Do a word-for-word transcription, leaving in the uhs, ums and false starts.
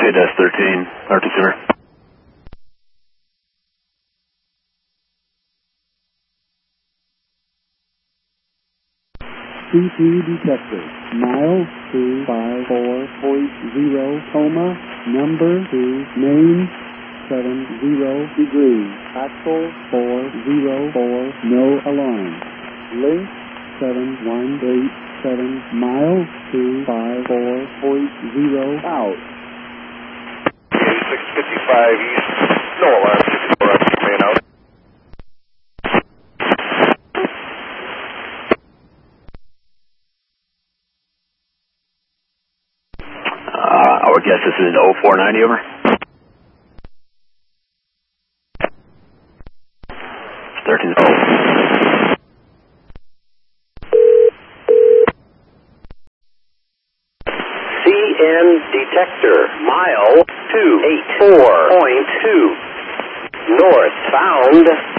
K thirteen, R two Zimmer. C P detector, mile two five four point zero, coma, number two, main, seven zero degrees, axle four zero four, no alarm, link seven one eight seven, mile two five four point zero, out. six fifty-five east, no alarm, fifty-four on main out. Uh, our guess this is oh four ninety, over. thirteen oh. C N detector, mile two eight four point two, northbound.